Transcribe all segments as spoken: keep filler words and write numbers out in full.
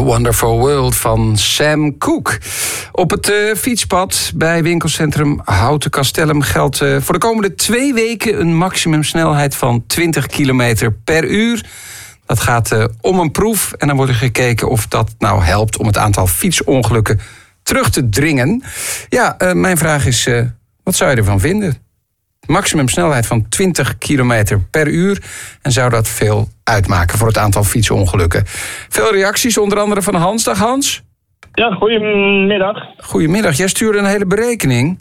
Wonderful World van Sam Cooke. Op het uh, fietspad bij winkelcentrum Houten Castellum geldt uh, voor de komende twee weken een maximumsnelheid van twintig kilometer per uur. Dat gaat uh, om een proef en dan wordt er gekeken of dat nou helpt om het aantal fietsongelukken terug te dringen. Ja, uh, mijn vraag is, uh, wat zou je ervan vinden? Maximumsnelheid van twintig kilometer per uur. En zou dat veel uitmaken voor het aantal fietsongelukken? Veel reacties, onder andere van Hans. Dag Hans. Ja, goedemiddag. Goedemiddag, jij stuurde een hele berekening.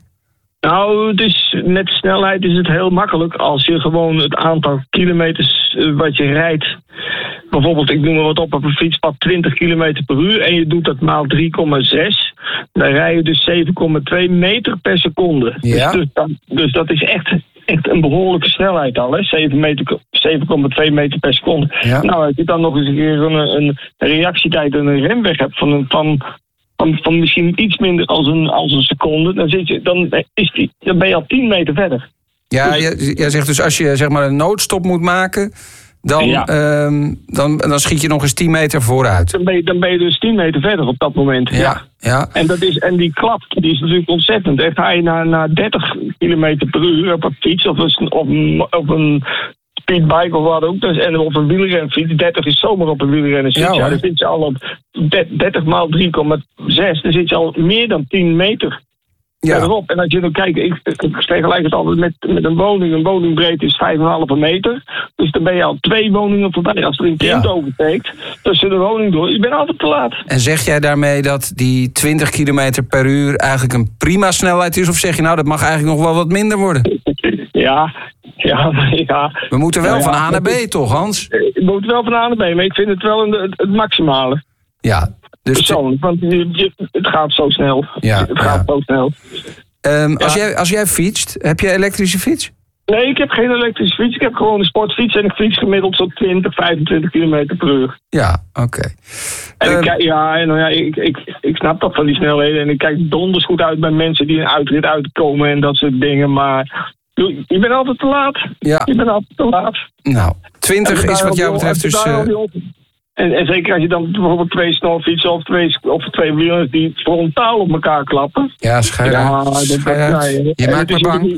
Nou, dus met snelheid is het heel makkelijk als je gewoon het aantal kilometers wat je rijdt. Bijvoorbeeld, ik noem maar wat op, op een fietspad twintig kilometer per uur en je doet dat maal drie komma zes. Dan rij je dus zeven komma twee meter per seconde. Ja. Dus, dus, dus dat is echt, echt een behoorlijke snelheid al, hè? zeven komma twee meter per seconde. Ja. Nou, als je dan nog eens een keer een, een reactietijd en een remweg hebt van een... Van, Van, van misschien iets minder als een, als een seconde, dan, zit je, dan, is die, dan ben je al tien meter verder. Ja, dus, jij, jij zegt dus als je zeg maar een noodstop moet maken, dan, ja. um, dan, dan schiet je nog eens tien meter vooruit. Dan ben je, dan ben je dus tien meter verder op dat moment. Ja, ja. ja. En, dat is, en die klap die is natuurlijk ontzettend. En ga je naar, naar dertig kilometer per uur op een fiets of een, op een, op een speedbike of wat ook, dus, en op een wielrenfiets, dertig is zomaar op een wielrenfiets, ja, ja, dan zit je al op dertig maal drie komma zes, dan zit je al meer dan tien meter ja. verderop. En als je dan kijkt, ik, ik vergelijk het altijd met, met een woning, een woningbreedte is vijf komma vijf meter, dus dan ben je al twee woningen voorbij. Als er een kind ja. oversteekt tussen de woning door, je bent altijd te laat. En zeg jij daarmee dat die twintig kilometer per uur eigenlijk een prima snelheid is, of zeg je nou, dat mag eigenlijk nog wel wat minder worden? Ja, ja, ja. We moeten wel ja, van A naar B, is, toch, Hans? We moeten wel van A naar B, maar ik vind het wel een, het, het maximale. Ja. Dus persoonlijk, want je, je, het gaat zo snel. Ja, het gaat ja. zo snel. Um, ja. als, jij, als jij fietst, heb je elektrische fiets? Nee, ik heb geen elektrische fiets. Ik heb gewoon een sportfiets en ik fiets gemiddeld zo'n twintig, vijfentwintig kilometer per uur. Ja, oké. Okay. En um, ik kijk, ja, en nou ja, ik, ik, ik snap dat van die snelheden. En ik kijk donders goed uit bij mensen die een uitrit uitkomen en dat soort dingen. Maar je, je bent altijd te laat. Ja. Je bent altijd te laat. Nou, twintig is wat jou betreft dus... Uh... En, en zeker als je dan bijvoorbeeld twee snorfietsen of twee, of twee wielers die frontaal op elkaar klappen. Ja, schijn ja, dat, dat, ja, je je maakt me bang.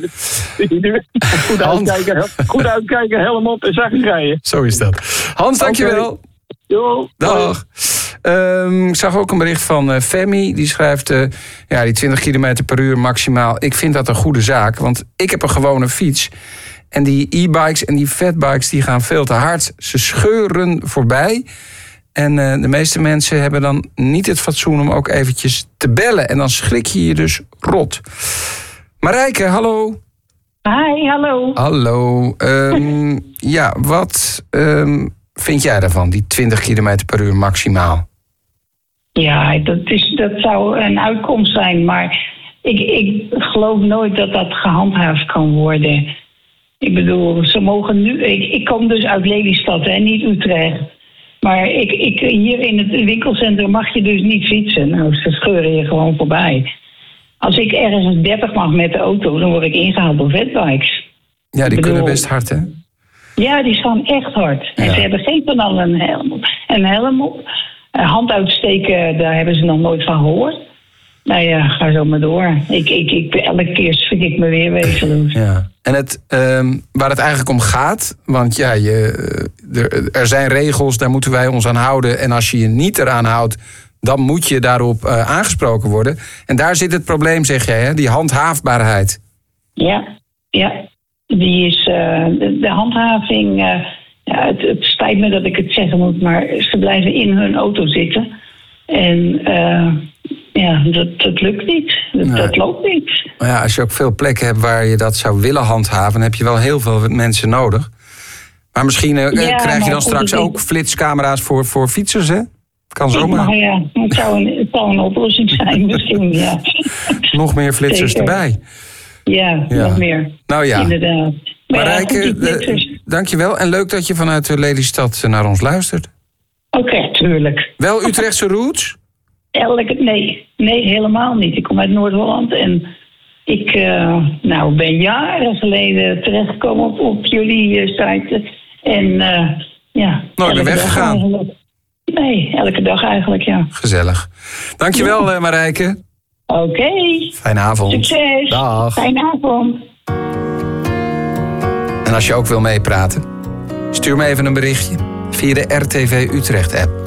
Goed uitkijken, goed uitkijken, helm op en zachtjes rijden. Zo is dat. Hans, dankjewel. Okay. Jo. Dag. Um, ik zag ook een bericht van uh, Femi. Die schrijft, uh, ja, die twintig kilometer per uur maximaal. Ik vind dat een goede zaak, want ik heb een gewone fiets. En die e-bikes en die fatbikes die gaan veel te hard. Ze scheuren voorbij. En uh, de meeste mensen hebben dan niet het fatsoen om ook eventjes te bellen. En dan schrik je je dus rot. Marijke, hallo. Hi, hallo. Hallo. Um, ja, wat um, vind jij daarvan, die twintig kilometer per uur maximaal? Ja, dat, is, dat zou een uitkomst zijn. Maar ik, ik geloof nooit dat dat gehandhaafd kan worden. Ik bedoel, ze mogen nu... Ik, ik kom dus uit Lelystad, hè, niet Utrecht. Maar ik, ik, hier in het winkelcentrum mag je dus niet fietsen. Nou, ze scheuren je gewoon voorbij. Als ik ergens dertig mag met de auto, dan word ik ingehaald door fatbikes. Ja, die bedoel, kunnen best hard, hè? Ja, die staan echt hard. En ja. ze hebben geen van allen een helm op. Een helm op. Hand uitsteken, daar hebben ze nog nooit van gehoord. Nou ja, ga zo maar door. Ik, ik, ik, elke keer schrik ik me weer wezenloos. Ja. En het, um, waar het eigenlijk om gaat, want ja, je, er, er zijn regels, daar moeten wij ons aan houden. En als je je niet eraan houdt, dan moet je daarop uh, aangesproken worden. En daar zit het probleem, zeg jij, hè? Die handhaafbaarheid. Ja, ja. Die is uh, de, de handhaving. Uh, ja, het, het spijt me dat ik het zeggen moet, maar ze blijven in hun auto zitten. En uh, ja, dat, dat lukt niet. Dat, nee. dat loopt niet. Maar ja, als je ook veel plekken hebt waar je dat zou willen handhaven, dan heb je wel heel veel mensen nodig. Maar misschien uh, ja, krijg je dan straks ook niet. flitscamera's voor, voor fietsers, hè? Kan zomaar. Maar ja, het zou een, het zou een oplossing zijn misschien, ja. Nog meer flitsers Zeker. erbij. Ja, ja, nog meer. Nou ja. Inderdaad. Marijke, ja, dankjewel. En leuk dat je vanuit Lelystad naar ons luistert. Oké, okay, tuurlijk. Wel Utrechtse roots? Elke, nee, nee, helemaal niet. Ik kom uit Noord-Holland en ik uh, nou, ben jaren geleden terechtgekomen op, op jullie uh, site. En uh, ja... Nooit meer weggegaan? Nee, elke dag eigenlijk, ja. Gezellig. Dankjewel, ja. Marijke. Oké. Okay. Fijne avond. Succes. Dag. Fijne avond. En als je ook wil meepraten, stuur me even een berichtje via de R T V Utrecht app.